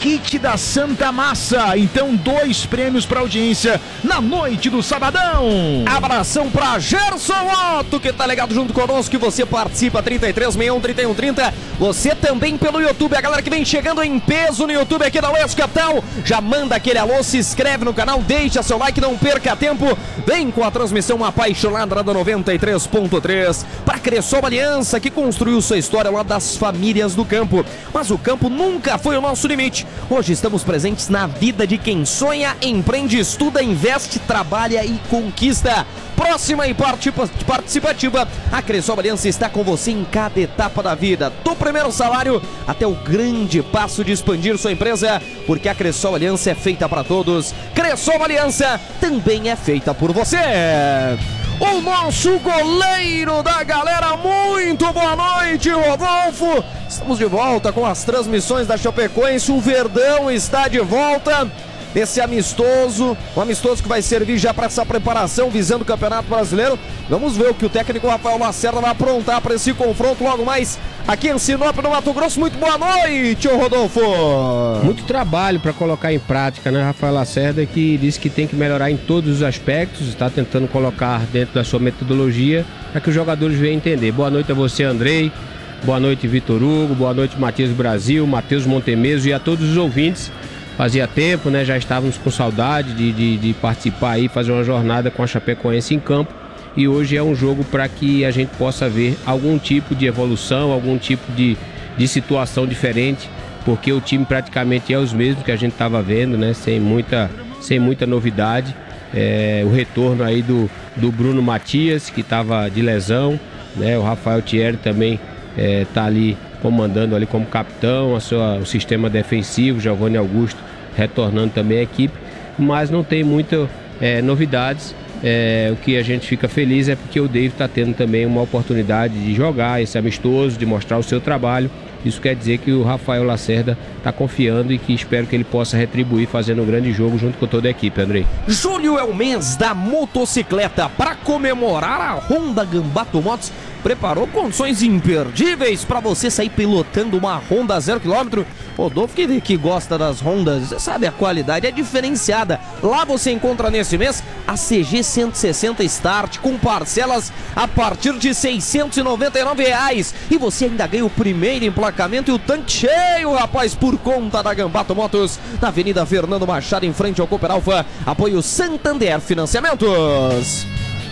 kit da Santa Massa. Então 2 prêmios para audiência na noite do sabadão. Abração pra Gerson Otto, que tá ligado junto conosco, que você participa, 3361-3130. Você também pelo YouTube, a galera que vem chegando em peso no YouTube aqui da Oeste Capital, já manda aquele alô, se inscreve no canal, deixa seu like, não perca tempo. Vem com a transmissão apaixonada da 93.3 para Cressol Aliança, que construiu sua história lá das famílias do campo. Mas o campo nunca foi o nosso limite. Hoje estamos presentes na vida de quem sonha, empreende, estuda, investe, trabalha e conquista. Próxima e participativa, a Cressol Aliança está com você em cada etapa da vida, do primeiro salário até o grande passo de expandir sua empresa, porque a Cressol Aliança é feita para todos. Cressol Aliança também é feita por você. O nosso goleiro da galera, muito boa noite, Rodolfo. Estamos de volta com as transmissões da Chapecoense, o Verdão está de volta nesse amistoso, um amistoso que vai servir já para essa preparação visando o Campeonato Brasileiro. Vamos ver o que o técnico Rafael Lacerda vai aprontar para esse confronto logo mais aqui em Sinop, no Mato Grosso. Muito boa noite, Rodolfo. Muito trabalho para colocar em prática, né, Rafael Lacerda, que disse que tem que melhorar em todos os aspectos, está tentando colocar dentro da sua metodologia para que os jogadores venham entender. Boa noite a você, Andrei. Boa noite, Vitor Hugo. Boa noite, Matias Brasil, Matheus Montemeso e a todos os ouvintes. Fazia tempo, né? Já estávamos com saudade de participar aí, fazer uma jornada com a Chapecoense em campo. E hoje é um jogo para que a gente possa ver algum tipo de evolução, algum tipo de situação diferente, porque o time praticamente é os mesmos que a gente estava vendo, né? Sem muita novidade. O retorno aí do Bruno Matias, que estava de lesão, né? O Rafael Thierry também está ali comandando ali como capitão, o sistema defensivo, Giovanni Augusto retornando também à equipe, mas não tem muitas novidades. O que a gente fica feliz é porque o David está tendo também uma oportunidade de jogar esse amistoso, de mostrar o seu trabalho. Isso quer dizer que o Rafael Lacerda está confiando e que espero que ele possa retribuir fazendo um grande jogo junto com toda a equipe, Andrei. Julho é o mês da motocicleta. Para comemorar, a Honda Gambato Motos preparou condições imperdíveis para você sair pilotando uma Honda 0 km. Rodolfo, que gosta das Hondas, sabe, a qualidade é diferenciada. Lá você encontra nesse mês a CG 160 Start com parcelas a partir de R$ 699 e você ainda ganha o primeiro emplacamento e o tanque cheio, rapaz, por conta da Gambato Motos, na Avenida Fernando Machado, em frente ao Cooper Alfa. Apoio Santander Financiamentos.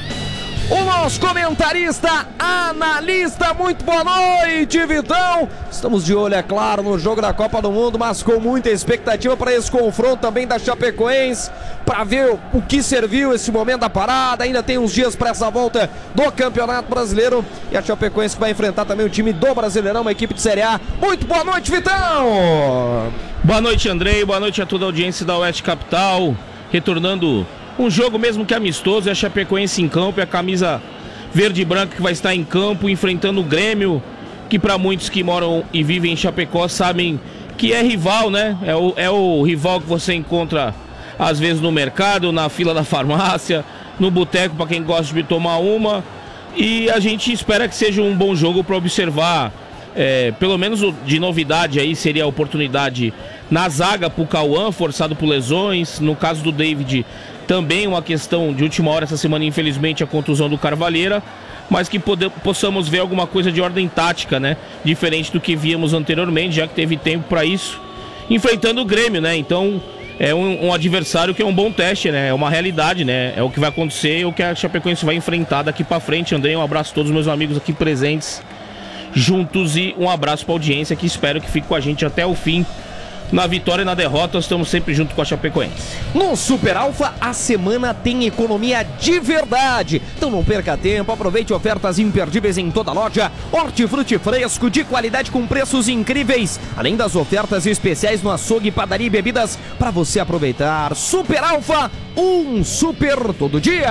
O nosso comentarista, analista, muito boa noite, Vitão. Estamos de olho, é claro, no jogo da Copa do Mundo, mas com muita expectativa para esse confronto também da Chapecoense, para ver o que serviu esse momento da parada. Ainda tem uns dias para essa volta do Campeonato Brasileiro e a Chapecoense vai enfrentar também o time do Brasileirão, uma equipe de Série A. Muito boa noite, Vitão. Boa noite, Andrei, boa noite a toda a audiência da Oeste Capital, retornando um jogo mesmo que amistoso, é a Chapecoense em campo, é a camisa verde e branca que vai estar em campo, enfrentando o Grêmio, que para muitos que moram e vivem em Chapecó sabem que é rival, né? É o rival que você encontra às vezes no mercado, na fila da farmácia, no boteco para quem gosta de tomar uma. E a gente espera que seja um bom jogo para observar, pelo menos de novidade aí seria a oportunidade na zaga para o Cauã, forçado por lesões. No caso do David, também uma questão de última hora essa semana, infelizmente, a contusão do Carvalheira, mas que possamos ver alguma coisa de ordem tática, né? Diferente do que víamos anteriormente, já que teve tempo para isso, enfrentando o Grêmio, né? Então é um adversário que é um bom teste, né? É uma realidade, né? É o que vai acontecer, é o que a Chapecoense vai enfrentar daqui para frente. Andrei, um abraço a todos os meus amigos aqui presentes juntos e um abraço para a audiência que espero que fique com a gente até o fim. Na vitória e na derrota, nós estamos sempre junto com a Chapecoense. No Super Alfa, a semana tem economia de verdade. Então não perca tempo, aproveite ofertas imperdíveis em toda a loja. Hortifruti fresco, de qualidade com preços incríveis. Além das ofertas especiais no açougue, padaria e bebidas para você aproveitar. Super Alfa, um super todo dia.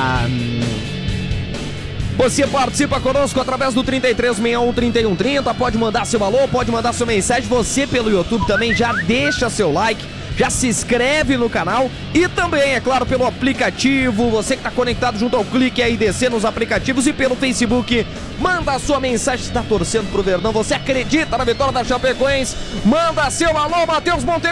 Você participa conosco através do 3361-3130, pode mandar seu alô, pode mandar sua mensagem. Você pelo YouTube também já deixa seu like, já se inscreve no canal e também, é claro, pelo aplicativo. Você que está conectado junto ao Clique RDC nos aplicativos e pelo Facebook, manda a sua mensagem. Está torcendo pro Verdão, você acredita na vitória da Chapecoense? Manda seu alô, Matheus Monteiro.